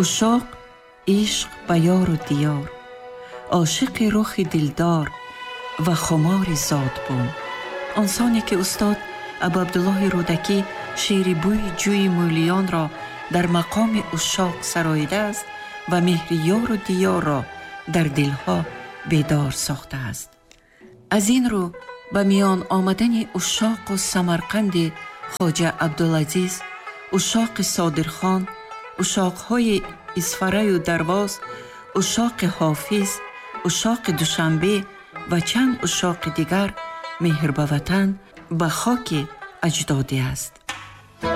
ушоқ ишқ ба ёру диёр, عاشق رخ دلدار و خمار زادبون. آنسانی که استاد ابو عبدالله رودکی شعر بوی جوی مولیان را در مقام عشاق سراییده است و مهر یار و دیار را در دلها بیدار ساخته است. از این رو به میان آمدن عشاق و سمرقند خواجه عبدالعزیز، عشاق صادرخان، عشاق‌های اصفره و درواز، عشاق حافظ، عشاق دوشنبه و چند عشاق دیگر مهر به وطن، به خاک اجدادی است.